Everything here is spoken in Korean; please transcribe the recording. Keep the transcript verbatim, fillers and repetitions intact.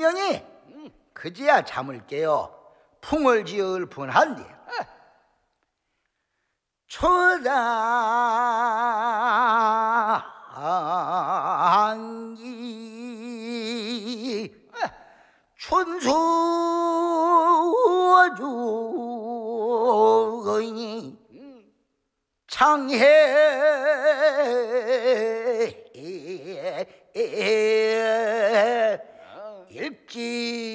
분명히 그제야 잠을 깨어 풍을 지을 뻔한디 초당기 춘수주거니 창해 일지